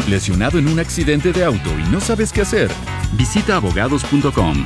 ¿Lesionado en un accidente de auto y no sabes qué hacer? Visita abogados.com. Abogados.com,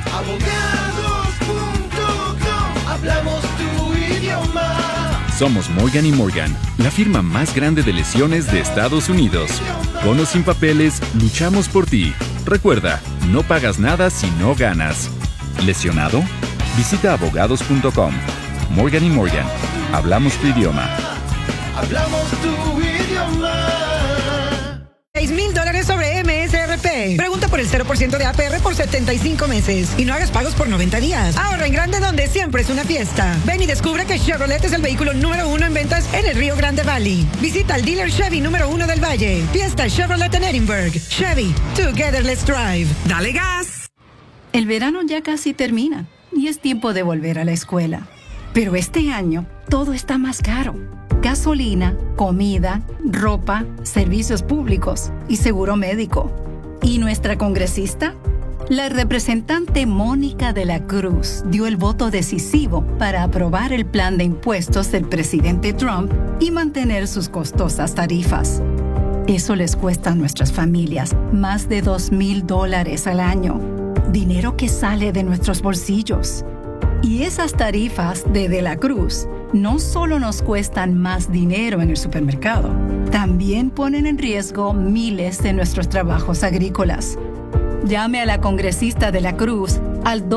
hablamos tu idioma. Somos Morgan & Morgan, la firma más grande de lesiones de Estados Unidos. Con o sin papeles, luchamos por ti. Recuerda, no pagas nada si no ganas. ¿Lesionado? Visita abogados.com. Morgan & Morgan, hablamos tu idioma. Hablamos tu idioma. $6,000 sobre MSRP. Pregunta por el 0% de APR por 75 meses. Y no hagas pagos por 90 días. Ahorra en grande donde siempre es una fiesta. Ven y descubre que Chevrolet es el vehículo número 1 en ventas en el Río Grande Valley. Visita el dealer Chevy número 1 del Valle. Fiesta Chevrolet en Edinburgh. Chevy, together let's drive. ¡Dale gas! El verano ya casi termina y es tiempo de volver a la escuela. Pero este año todo está más caro. Gasolina, comida, ropa, servicios públicos y seguro médico. ¿Y nuestra congresista? La representante Mónica de la Cruz dio el voto decisivo para aprobar el plan de impuestos del presidente Trump y mantener sus costosas tarifas. Eso les cuesta a nuestras familias más de $2,000 al año. Dinero que sale de nuestros bolsillos. Y esas tarifas de la Cruz no solo nos cuestan más dinero en el supermercado, también ponen en riesgo miles de nuestros trabajos agrícolas. Llame a la congresista de la Cruz al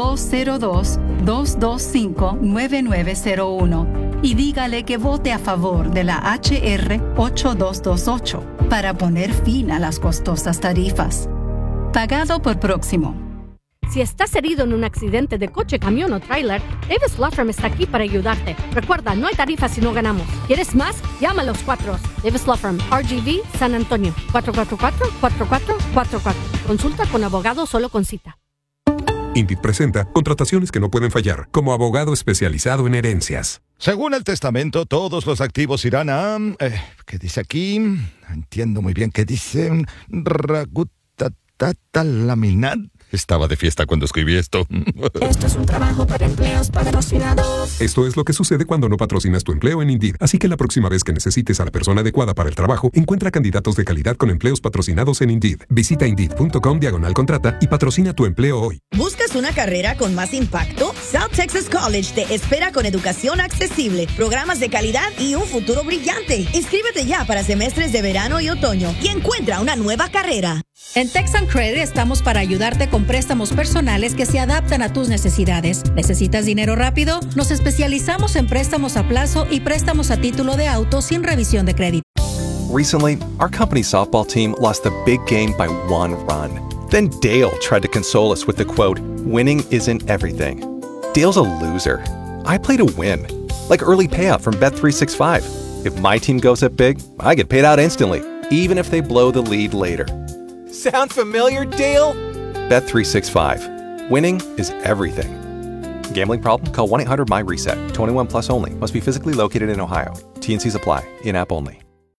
202-225-9901 y dígale que vote a favor de la HR 8228 para poner fin a las costosas tarifas. Pagado por Próximo. Si estás herido en un accidente de coche, camión o tráiler, Davis Law Firm está aquí para ayudarte. Recuerda, no hay tarifas si no ganamos. ¿Quieres más? Llama a los 4. Davis Law Firm, RGV, San Antonio, 444-4444. Consulta con abogado solo con cita. Indeed presenta contrataciones que no pueden fallar, como abogado especializado en herencias. Según el testamento, todos los activos irán a... ¿qué dice aquí? No entiendo muy bien qué dice. Laminar. Estaba de fiesta cuando escribí esto. Esto es un trabajo para empleos patrocinados. Esto es lo que sucede cuando no patrocinas tu empleo en Indeed. Así que la próxima vez que necesites a la persona adecuada para el trabajo, encuentra candidatos de calidad con empleos patrocinados en Indeed. Visita Indeed.com/contrata y patrocina tu empleo hoy. ¿Buscas una carrera con más impacto? South Texas College te espera con educación accesible, programas de calidad y un futuro brillante. Inscríbete ya para semestres de verano y otoño y encuentra una nueva carrera. En Texan Credit estamos para ayudarte con préstamos personales que se adaptan a tus necesidades. ¿Necesitas dinero rápido? Nos especializamos en préstamos a plazo y préstamos a título de auto sin revisión de crédito. Recently, our company's softball team lost the big game by 1 run. Then Dale tried to console us with the quote, "Winning isn't everything." Dale's a loser. I play to win. Like early payout from Bet365. If my team goes up big, I get paid out instantly, even if they blow the lead later. Sound familiar, Dale? Bet365. Winning is everything. Gambling problem? Call 1-800-MY-RESET. 21 plus only. Must be physically located in Ohio. T&Cs apply. In-app only.